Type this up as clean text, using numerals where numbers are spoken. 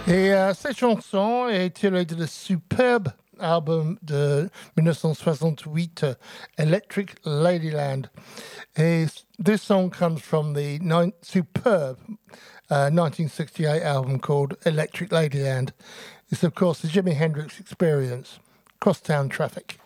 Cette chanson est tirée de le superbe album de 1968, Electric Ladyland. This song comes from the superb 1968 album called Electric Ladyland. It's, of course, the Jimi Hendrix Experience, Crosstown Traffic.